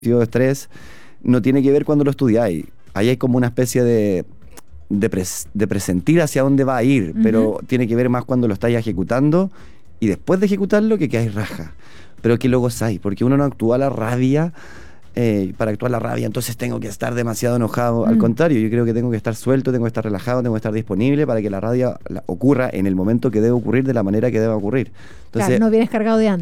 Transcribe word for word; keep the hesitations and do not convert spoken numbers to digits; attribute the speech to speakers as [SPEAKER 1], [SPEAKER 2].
[SPEAKER 1] de estrés no tiene que ver cuando lo estudiáis. Ahí hay como una especie de, de, pres, de presentir hacia dónde va a ir, uh-huh. pero tiene que ver más cuando lo estáis ejecutando y después de ejecutarlo que quedáis raja, pero que lo gozáis, porque uno no actúa a la rabia. Eh, para actuar la rabia, entonces tengo que estar demasiado enojado. Mm. Al contrario, yo creo que tengo que estar suelto, tengo que estar relajado, tengo que estar disponible para que la rabia la, ocurra en el momento que debe ocurrir, de la manera que debe ocurrir. Entonces,
[SPEAKER 2] claro, no vienes cargado de antes.